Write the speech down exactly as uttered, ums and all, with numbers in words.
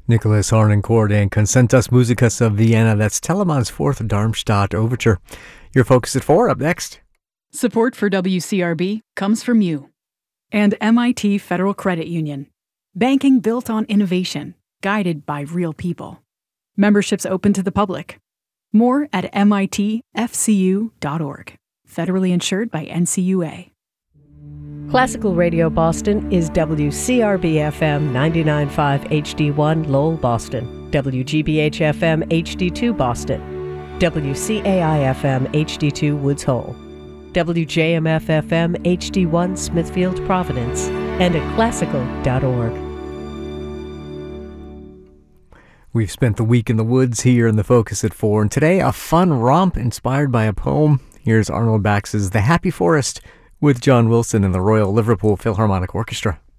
Nicholas Harnoncourt and Concertas Musicas of Vienna. That's Telemann's Fourth Darmstadt Overture. Your Focus at four up next. Support for W C R B comes from you and M I T Federal Credit Union. Banking built on innovation, guided by real people. Memberships open to the public. More at M I T F C U dot org. Federally insured by N C U A. Classical Radio Boston is W C R B F M ninety-nine point five H D one Lowell, Boston, W G B H F M H D two Boston, W C A I F M H D two Woods Hole, W J M F F M H D one Smithfield, Providence, and at classical dot org. We've spent the week in the woods here in the Focus at four, and today a fun romp inspired by a poem. Here's Arnold Bax's The Happy Forest with John Wilson and the Royal Liverpool Philharmonic Orchestra.